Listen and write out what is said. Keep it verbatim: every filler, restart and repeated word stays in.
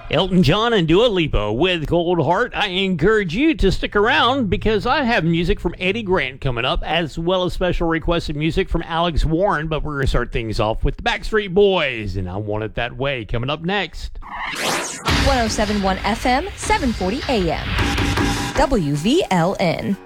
Elton John and Dua Lipa with Cold Heart. I encourage you to stick around because I have music from Eddie Grant coming up, as well as special requested music from Alex Warren. But we're going to start things off with the Backstreet Boys, and I Want It That Way coming up next. one oh seven point one F M, seven forty A M. W V L N.